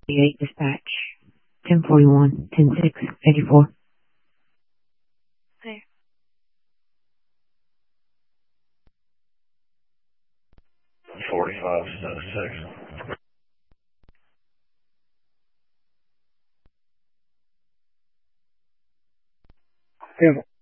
8 dispatch. 1041, 106, 84. There. 45, 76. Yeah.